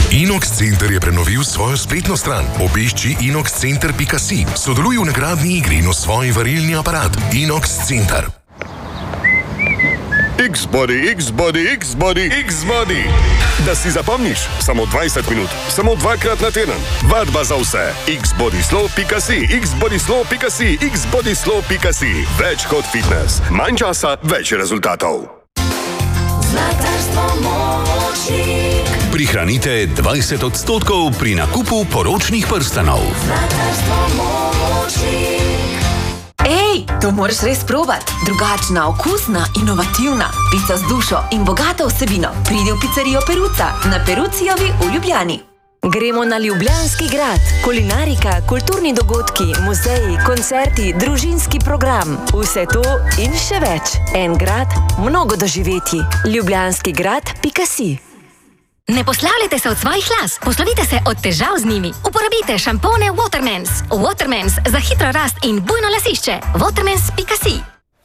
Inox Center je prenovil svojo spletno stran. Obišči inoxcenter.si, sodeluj v nagradni igri in osvoji varilni aparat. Inox Center. X-Body, X-Body, X-Body, X-Body. Da si zapomniš, samo 20 minut, samo 2-krat na teden. Vadba za vse. Xbodyslow.si, Xbodyslow.si, Xbodyslow.si. Več kot fitness. Manj časa, več rezultatov. Zlatarstvo Močnik. Prihranite 20% pri nakupu poročnih prstanov. Zlatarstvo Močnik. Ej, to moraš res probati. Drugačna, okusna, inovativna. Pica z dušo in bogato vsebino. Pridi v pizzerijo Peruca na Perucijovi v Ljubljani. Gremo na Ljubljanski grad. Kulinarika, kulturni dogodki, muzeji, koncerti, družinski program. Vse to in še več. En grad, mnogo doživetij. Ljubljanskigrad.si. Ne poslavljajte se od svojih las, poslovite se od težav z njimi. Uporabite šampone Watermans. Watermans za hitro rast in bujno lasišče. Watermans.si.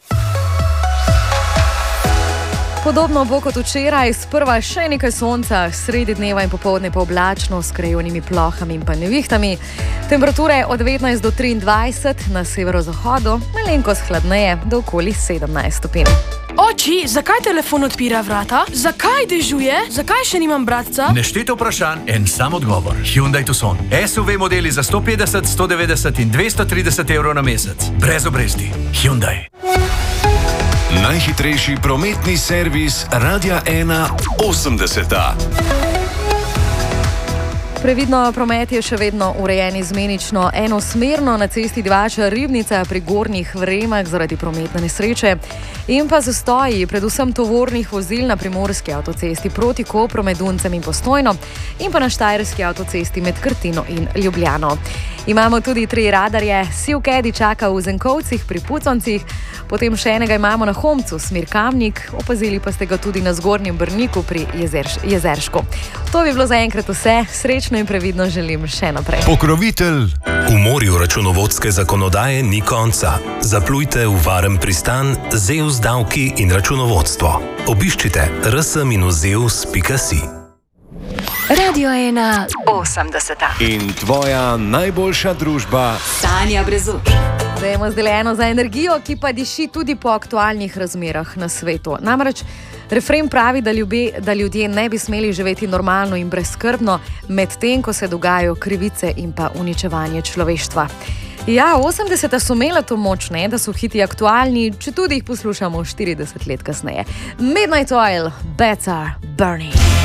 Podobno bo kot včeraj, sprva še nekaj sonca, sredi dneva in popoldne pa oblačno s krajevnimi plohami in pa nevihtami. Temperature od 19 do 23, na severozahodu malenkost hladneje do okoli 17 stopinj. Oči, zakaj telefon odpira vrata? Zakaj dežuje? Zakaj še nimam bratca? Nešteto vprašanj, en sam odgovor. Hyundai Tucson. SUV modeli za 150, 190 in 230 evrov na mesec. Brez obresti. Hyundai. Najhitrejši prometni servis Radia 1 80. Previdno, promet je še vedno urejen izmenično enosmerno na cesti Divača-Ribnica pri Gornjih Vremah zaradi prometne nesreče in pa zastoji predvsem tovornih vozil na primorski avtocesti proti Kopru med Duncem in Postojno in pa na štajerski avtocesti med Krtino in Ljubljano. Imamo tudi 3 radarje, Sivkedi čaka v Zenkovcih pri Puconcih, potem še enega imamo na Homcu, smer Kamnik, opazili pa ste ga tudi na Zgornjem Brniku pri Jezeršku. To bi bilo zaenkrat vse, srečno in previdno želim še naprej. Pokrovitelj. V morju računovodske zakonodaje ni konca. Zaplujte v varen pristan Zeus davki in računovodstvo. Obiščite rs-zeus.si. Radio 1 80. In tvoja najboljša družba Tanja Brezuč. Dajemo zdeljeno za energijo, ki pa diši tudi po aktualnih razmerah na svetu. Namreč refren pravi, da ljudje ne bi smeli živeti normalno in brezskrbno, medtem ko se dogajajo krivice in pa uničevanje človeštva. Ja, 80. so imela to moč, ne, da so hiti aktualni, če tudi jih poslušamo 40 let kasneje. Midnight Oil, Beds Are Burning.